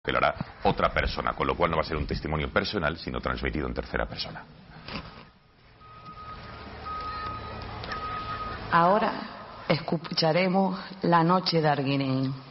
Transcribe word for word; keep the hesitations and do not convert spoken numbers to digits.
que lo hará otra persona, con lo cual no va a ser un testimonio personal, sino transmitido en tercera persona. Ahora escucharemos La noche de Arguineguín.